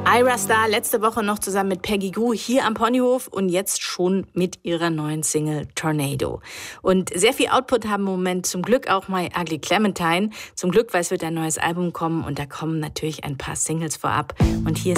Ira Star, letzte Woche noch zusammen mit Peggy Gou hier am Ponyhof und jetzt schon mit ihrer neuen Single Tornado. Und sehr viel Output haben im Moment zum Glück auch My Ugly Clementine. Zum Glück, weil es wird ein neues Album kommen und da kommen natürlich ein paar Singles vorab. Und hier ist